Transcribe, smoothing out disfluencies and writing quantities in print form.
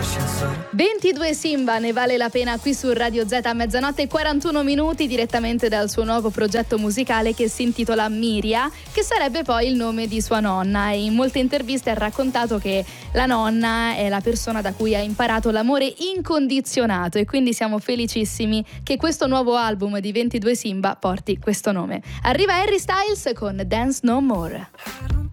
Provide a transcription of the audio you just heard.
22 Simba, ne vale la pena qui su Radio Z a mezzanotte e 41 minuti, direttamente dal suo nuovo progetto musicale che si intitola Miria, che sarebbe poi il nome di sua nonna, e in molte interviste ha raccontato che la nonna è la persona da cui ha imparato l'amore incondizionato, e quindi siamo felicissimi che questo nuovo album di 22 Simba porti questo nome. Arriva Harry Styles con Dance No More.